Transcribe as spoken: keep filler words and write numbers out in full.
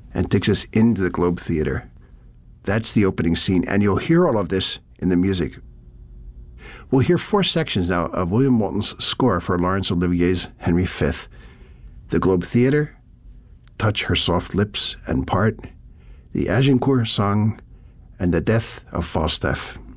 and takes us into the Globe Theatre. That's the opening scene, and you'll hear all of this in the music. We'll hear four sections now of William Moulton's score for Laurence Olivier's Henry the Fifth. The Globe Theatre, Touch Her Soft Lips and Part, the Agincourt Song, and the Death of Falstaff.